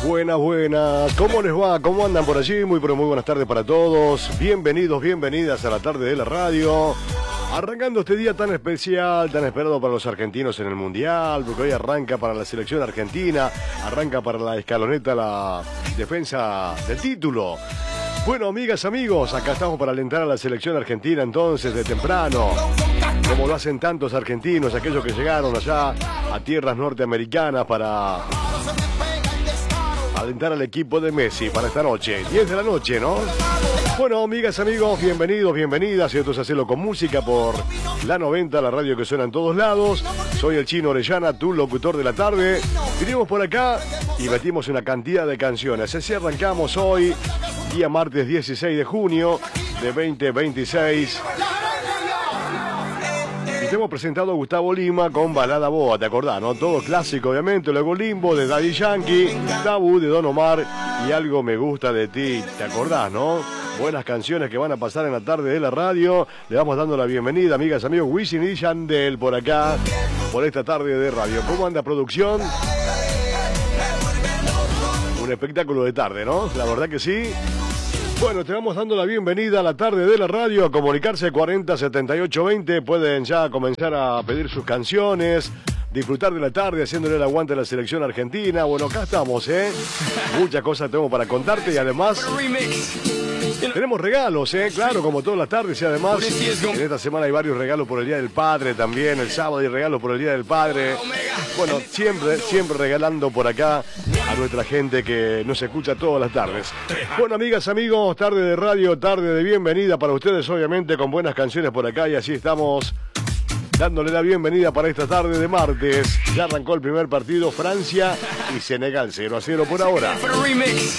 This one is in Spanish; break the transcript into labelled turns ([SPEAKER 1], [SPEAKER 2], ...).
[SPEAKER 1] Buenas, buenas. ¿Cómo les va? ¿Cómo andan por allí? Muy, pero muy buenas tardes para todos. Bienvenidos, bienvenidas a la tarde de la radio. Arrancando este día tan especial, tan esperado para los argentinos en el Mundial, porque hoy arranca para la selección argentina, arranca para la escaloneta la defensa del título. Bueno, amigas, amigos, acá estamos para alentar a la selección argentina entonces de temprano, como lo hacen tantos argentinos, aquellos que llegaron allá a tierras norteamericanas para alentar al equipo de Messi para esta noche, 10 de la noche, ¿no? Bueno, amigas, amigos, bienvenidos, bienvenidas, y esto es Hacerlo con Música por la 90, la radio que suena en todos lados. Soy el Chino Orellana, tu locutor de la tarde. Vinimos por acá y metimos una cantidad de canciones. Así arrancamos hoy, día martes 16 de junio de 2026. Y te hemos presentado a Gustavo Lima con Balada Boa, ¿te acordás, no? Todo clásico, obviamente. Luego Limbo de Daddy Yankee, Tabú de Don Omar y Algo Me Gusta de Ti, ¿te acordás, no? Buenas canciones que van a pasar en la tarde de la radio. Le vamos dando la bienvenida, amigas, amigos, Wisin y Yandel por acá, por esta tarde de radio. ¿Cómo anda producción? Un espectáculo de tarde, ¿no? La verdad que sí. Bueno, te vamos dando la bienvenida a la tarde de la radio, a comunicarse 40 78 20. Pueden ya comenzar a pedir sus canciones, disfrutar de la tarde haciéndole el aguante a la selección argentina. Bueno, acá estamos, muchas cosas tengo para contarte y además tenemos regalos, claro, como todas las tardes, y además en esta semana hay varios regalos por el Día del Padre también. El sábado hay regalos por el Día del Padre. Bueno, siempre regalando por acá a nuestra gente que nos escucha todas las tardes. Bueno, amigas, amigos, tarde de radio, tarde de bienvenida para ustedes, obviamente, con buenas canciones por acá, y así estamos dándole la bienvenida para esta tarde de martes. Ya arrancó el primer partido, Francia y Senegal, 0-0 por ahora.